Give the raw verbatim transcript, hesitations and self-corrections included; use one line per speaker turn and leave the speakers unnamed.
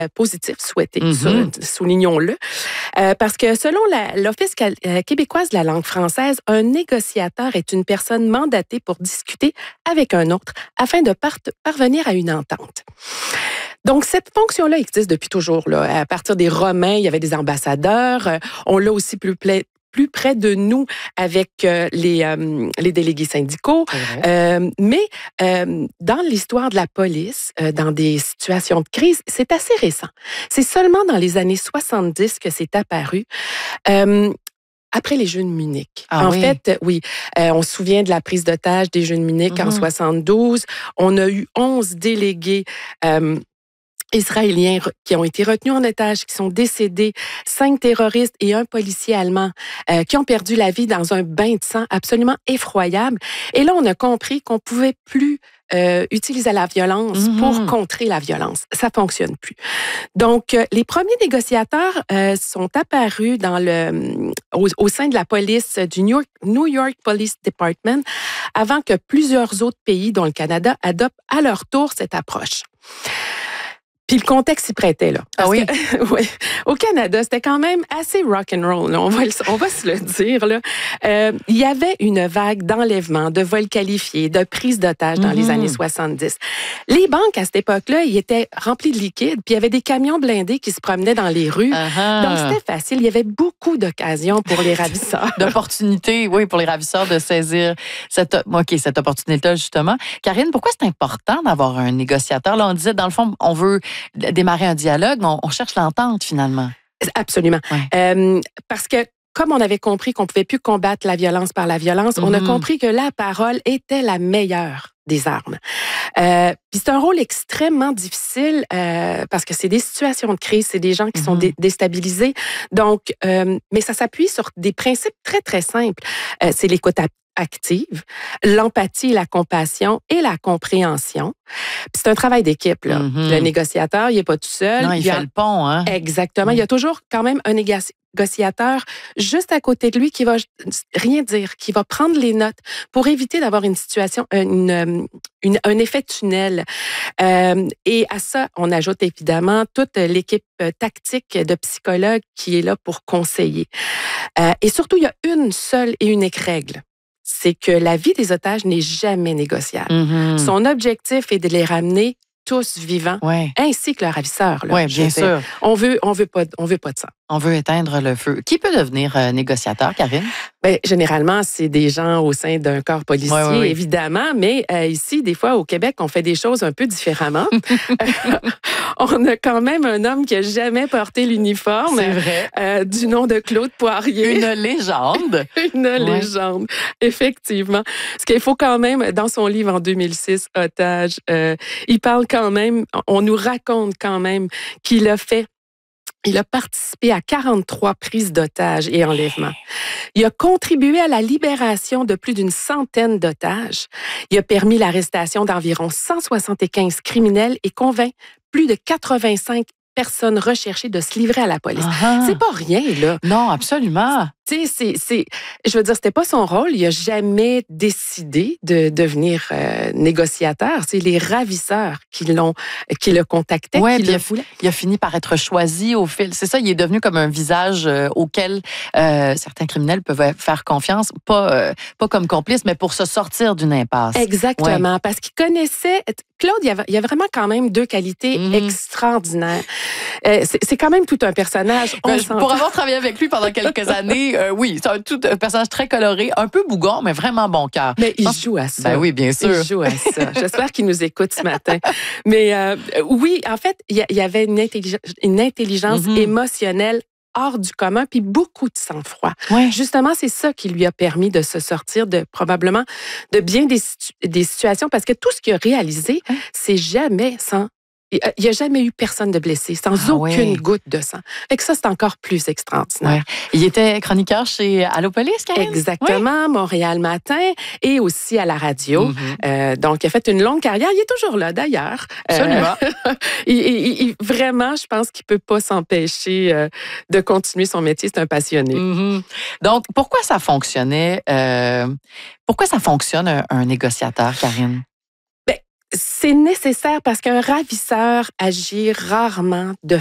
positif souhaité,
Mm-hmm.
soulignons-le, euh, parce que selon la, l'Office québécoise de la langue française, un négociateur est une personne mandatée pour discuter avec un autre afin de part- parvenir à une entente. Donc, cette fonction-là existe depuis toujours. Là. À partir des Romains, il y avait des ambassadeurs. On l'a aussi plus près plus près de nous avec euh, les, euh, les délégués syndicaux. Euh, mais euh, dans l'histoire de la police, euh, dans des situations de crise, c'est assez récent. C'est seulement dans les années soixante-dix que c'est apparu. Euh, Après les Jeux de Munich.
Ah,
en
oui.
fait, oui, euh, on se souvient de la prise d'otage des Jeux de Munich mm-hmm. en soixante-douze. On a eu onze délégués euh, Israéliens qui ont été retenus en otage, qui sont décédés, cinq terroristes et un policier allemand euh, qui ont perdu la vie dans un bain de sang absolument effroyable. Et là, on a compris qu'on pouvait plus euh, utiliser la violence mm-hmm. pour contrer la violence. Ça fonctionne plus. Donc, euh, les premiers négociateurs euh, sont apparus dans le, au, au sein de la police du New York, New York Police Department avant que plusieurs autres pays, dont le Canada, adoptent à leur tour cette approche. Puis le contexte s'y prêtait, là.
Ah oui?
Que, ouais, au Canada, c'était quand même assez rock and roll, là, on va, on va se le dire. Là. Euh, il y avait une vague d'enlèvements, de vols qualifiés, de prises d'otages dans mm-hmm. les années soixante-dix. Les banques, à cette époque-là, ils étaient remplis de liquide, puis il y avait des camions blindés qui se promenaient dans les rues. Uh-huh. Donc, c'était facile. Il y avait beaucoup d'occasions pour les ravisseurs.
D'opportunités, oui, pour les ravisseurs de saisir cette, okay, cette opportunité-là, justement. Karine, pourquoi c'est important d'avoir un négociateur? Là, on disait, dans le fond, on veut démarrer un dialogue, mais on, on cherche l'entente, finalement.
Absolument. Ouais. Euh, parce que comme on avait compris qu'on ne pouvait plus combattre la violence par la violence, mm-hmm. on a compris que la parole était la meilleure des armes. Euh, puis c'est un rôle extrêmement difficile euh, parce que c'est des situations de crise, c'est des gens qui mm-hmm. sont dé- déstabilisés. Donc, euh, mais ça s'appuie sur des principes très, très simples. Euh, c'est l'écoute active, l'empathie, la compassion et la compréhension. Puis c'est un travail d'équipe. Là. Mm-hmm. Le négociateur, il n'est pas tout seul.
Non, il, il fait a... le pont. Hein?
Exactement. Mm. Il y a toujours quand même un négociateur juste à côté de lui qui va rien dire, qui va prendre les notes pour éviter d'avoir une situation, une, une, un effet tunnel. Euh, et à ça, on ajoute évidemment toute l'équipe tactique de psychologues qui est là pour conseiller. Euh, et surtout, il y a une seule et unique règle. C'est que la vie des otages n'est jamais négociable. Mm-hmm. Son objectif est de les ramener tous vivants, ouais. ainsi que leurs ravisseurs.
Oui, bien sûr.
On veut, on veut pas, on veut pas de ça.
On veut éteindre le feu. Qui peut devenir euh, négociateur, Karine?
Bien, généralement, c'est des gens au sein d'un corps policier, ouais, ouais, ouais. évidemment, mais euh, ici, des fois, au Québec, on fait des choses un peu différemment. On a quand même un homme qui n'a jamais porté l'uniforme.
C'est vrai.
Euh, du nom de Claude Poirier.
Une légende.
Une ouais. légende, effectivement. Parce qu'il faut quand même, dans son livre en deux mille six, Otage, euh, il parle quand même, on nous raconte quand même qu'il a fait Il a participé à quarante-trois prises d'otages et enlèvements. Il a contribué à la libération de plus d'une centaine d'otages. Il a permis l'arrestation d'environ cent soixante-quinze criminels et convainc plus de quatre-vingt-cinq personnes recherchées de se livrer à la police. Uh-huh. C'est pas rien, là.
Non, absolument.
Tu sais, c'est, c'est, je veux dire, c'était pas son rôle. Il a jamais décidé de devenir euh, négociateur. C'est les ravisseurs qui l'ont, qui le contactaient,
ouais,
qui
le
le
voulaient. Il a fini par être choisi au fil. C'est ça, il est devenu comme un visage euh, auquel euh, certains criminels peuvent faire confiance, pas, euh, pas comme complice, mais pour se sortir d'une impasse.
Exactement,
ouais.
parce qu'il connaissait... Claude, il y, a, il y a vraiment quand même deux qualités mm-hmm. extraordinaires. Euh, c'est, c'est quand même tout un personnage.
Ben, pour avoir travaillé avec lui pendant quelques années, euh, oui, c'est un, tout un personnage très coloré, un peu bougon, mais vraiment bon cœur.
Mais il joue à ça.
Ben oui, bien sûr.
Il joue à ça. J'espère qu'il nous écoute ce matin. Mais euh, oui, en fait, il y, y avait une, intellig- une intelligence mm-hmm. émotionnelle hors du commun, puis beaucoup de sang-froid.
Ouais.
Justement, c'est ça qui lui a permis de se sortir de probablement de bien des, situ- des situations, parce que tout ce qu'il a réalisé, hein? c'est jamais sans... Il n'y a jamais eu personne de blessé, sans ah, aucune ouais. goutte de sang. Fait que ça, c'est encore plus extraordinaire.
Ouais. Il était chroniqueur chez Allo Police, Karine?
Exactement, oui. Montréal Matin et aussi à la radio. Mm-hmm. Euh, donc, il a fait une longue carrière. Il est toujours là, d'ailleurs.
Absolument.
Euh, il, il, il, vraiment, je pense qu'il ne peut pas s'empêcher euh, de continuer son métier. C'est un passionné.
Mm-hmm. Donc, pourquoi ça fonctionnait? Euh, pourquoi ça fonctionne, un, un négociateur, Karine?
C'est nécessaire parce qu'un ravisseur agit rarement de